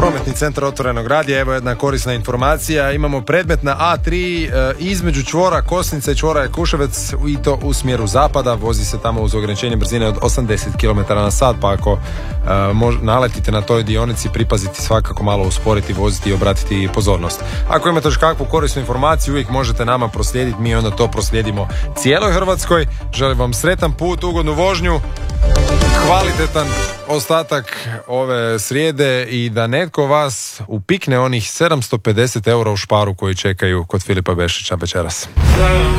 Prometni centar Otvorenog radija, evo jedna korisna informacija. Imamo predmet na A3 između čvora Kosnica i čvora Jakuševec i to u smjeru zapada. Vozi se tamo uz ograničenje brzine od 80 km na sat, pa ako naletite na toj dionici, pripaziti svakako malo usporiti, voziti i obratiti pozornost. Ako imate još kakvu korisnu informaciju, uvijek možete nama proslijediti, mi onda to proslijedimo cijeloj Hrvatskoj. Želim vam sretan put, ugodnu vožnju, kvalitetan ostatak ove srijede i da netko vas upikne onih 750 € u šparu koji čekaju kod Filipa Bešića večeras.